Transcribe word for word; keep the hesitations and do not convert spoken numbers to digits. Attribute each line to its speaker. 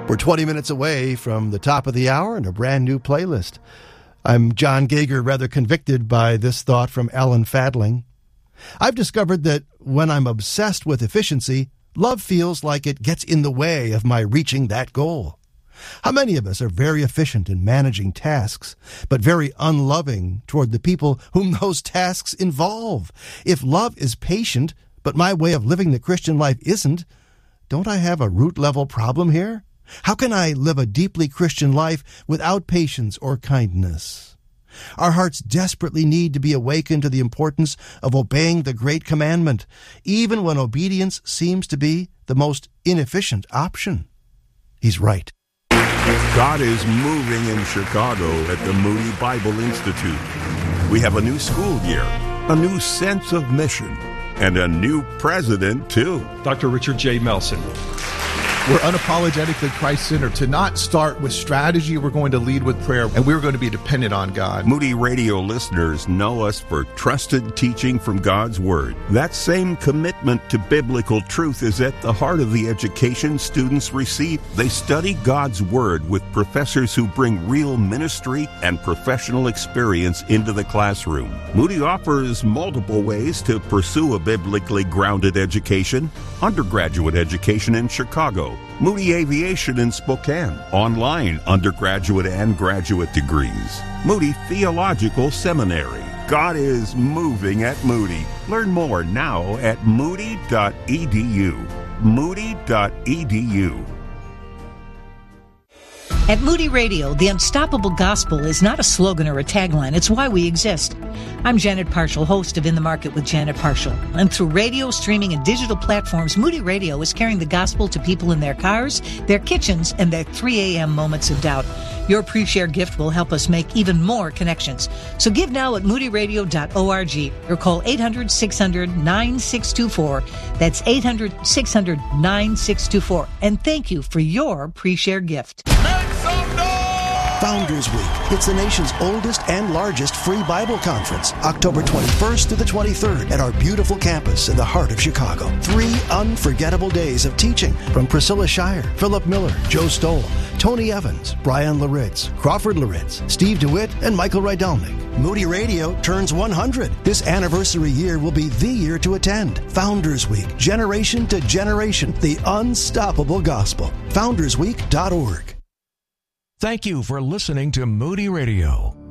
Speaker 1: We're twenty minutes away from the top of the hour and a brand new playlist. I'm John Gager, rather convicted by this thought from Alan Fadling. I've discovered that when I'm obsessed with efficiency, love feels like it gets in the way of my reaching that goal. How many of us are very efficient in managing tasks, but very unloving toward the people whom those tasks involve? If love is patient, but my way of living the Christian life isn't, don't I have a root-level problem here? How can I live a deeply Christian life without patience or kindness? Our hearts desperately need to be awakened to the importance of obeying the great commandment, even when obedience seems to be the most inefficient option. He's right.
Speaker 2: God is moving in Chicago at the Moody Bible Institute. We have a new school year, a new sense of mission, and a new president, too.
Speaker 3: Doctor Richard J. Melson.
Speaker 4: We're unapologetically Christ-centered. To not start with strategy, we're going to lead with prayer, and we're going to be dependent on God.
Speaker 2: Moody Radio listeners know us for trusted teaching from God's Word. That same commitment to biblical truth is at the heart of the education students receive. They study God's Word with professors who bring real ministry and professional experience into the classroom. Moody offers multiple ways to pursue a biblically grounded education. Undergraduate education in Chicago, Moody Aviation in Spokane, online undergraduate and graduate degrees, Moody Theological Seminary. God is moving at Moody. Learn more now at moody dot e d u. moody dot e d u.
Speaker 5: At Moody Radio, the unstoppable gospel is not a slogan or a tagline. It's why we exist. I'm Janet Parshall, host of In the Market with Janet Parshall. And through radio, streaming, and digital platforms, Moody Radio is carrying the gospel to people in their cars, their kitchens, and their three a.m. moments of doubt. Your pre-share gift will help us make even more connections. So give now at moody radio dot org or call eight hundred, six hundred, nine six two four. That's eight hundred, six hundred, nine six two four. And thank you for your pre-share gift.
Speaker 1: Founders Week. It's the nation's oldest and largest free Bible conference, October twenty-first to the twenty-third at our beautiful campus in the heart of Chicago. Three unforgettable days of teaching from Priscilla Shire, Philip Miller, Joe Stoll, Tony Evans, Brian Laritz, Crawford Laritz, Steve DeWitt, and Michael Rydelnik. Moody Radio turns one hundred. This anniversary year will be the year to attend. Founders Week, generation to generation, the unstoppable gospel. founders week dot org.
Speaker 6: Thank you for listening to Moody Radio.